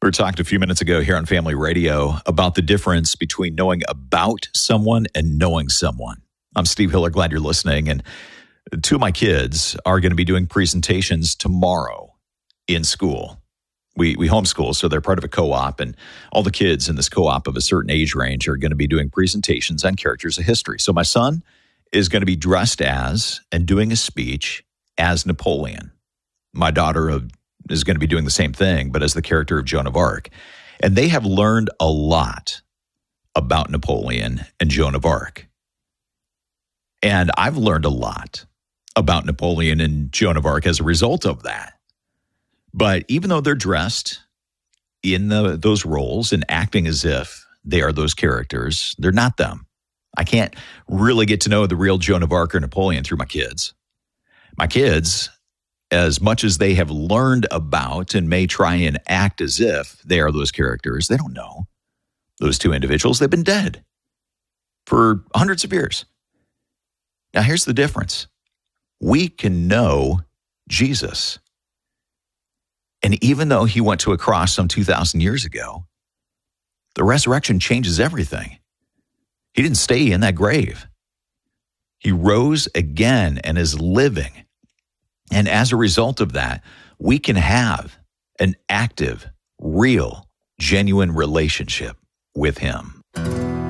We were talking a few minutes ago here on Family Radio about the difference between knowing about someone and knowing someone. I'm Steve Hiller. Glad you're listening. And two of my kids are going to be doing presentations tomorrow in school. We homeschool, so they're part of a co-op, and all the kids in this co-op of a certain age range are going to be doing presentations on characters of history. So my son is going to be dressed as and doing a speech as Napoleon. My daughter is going to be doing the same thing, but as the character of Joan of Arc. And they have learned a lot about Napoleon and Joan of Arc. And I've learned a lot about Napoleon and Joan of Arc as a result of that. But even though they're dressed in those roles and acting as if they are those characters, they're not them. I can't really get to know the real Joan of Arc or Napoleon through my kids. My kids, as much as they have learned about and may try and act as if they are those characters, they don't know those two individuals. They've been dead for hundreds of years. Now, here's the difference. We can know Jesus. And even though he went to a cross some 2,000 years ago, the resurrection changes everything. He didn't stay in that grave. He rose again and is living. And as a result of that, we can have an active, real, genuine relationship with him.